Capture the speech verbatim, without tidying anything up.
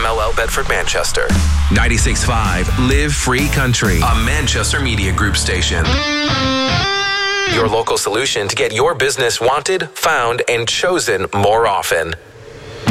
M L L Bedford, Manchester. ninety-six point five Live Free Country, a Manchester Media Group station. Your local solution to get your business wanted, found, and chosen more often.